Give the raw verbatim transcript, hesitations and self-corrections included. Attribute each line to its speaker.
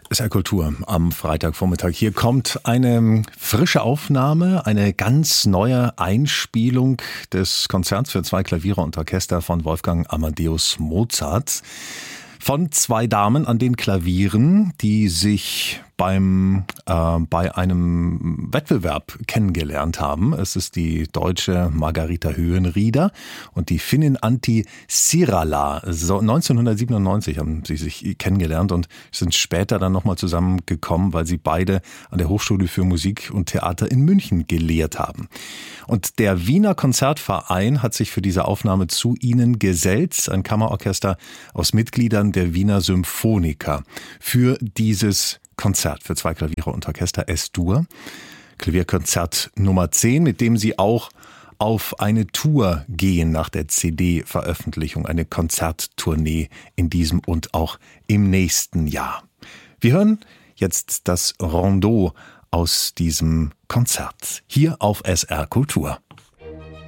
Speaker 1: S R Kultur am Freitagvormittag. Hier kommt eine frische Aufnahme, eine ganz neue Einspielung des Konzerts für zwei Klaviere und Orchester von Wolfgang Amadeus Mozart. Von zwei Damen an den Klavieren, die sich beim äh, bei einem Wettbewerb kennengelernt haben. Es ist die deutsche Margarita Höhenrieder und die Finnin Antti Sirala. So, neunzehnhundertsiebenundneunzig haben sie sich kennengelernt und sind später dann nochmal zusammengekommen, weil sie beide an der Hochschule für Musik und Theater in München gelehrt haben. Und der Wiener Konzertverein hat sich für diese Aufnahme zu ihnen gesellt, ein Kammerorchester aus Mitgliedern der Wiener Symphoniker, für dieses Konzert für zwei Klaviere und Orchester Es-Dur. Klavierkonzert Nummer zehn, mit dem sie auch auf eine Tour gehen nach der C D-Veröffentlichung, eine Konzerttournee in diesem und auch im nächsten Jahr. Wir hören jetzt das Rondeau aus diesem Konzert hier auf S R Kultur.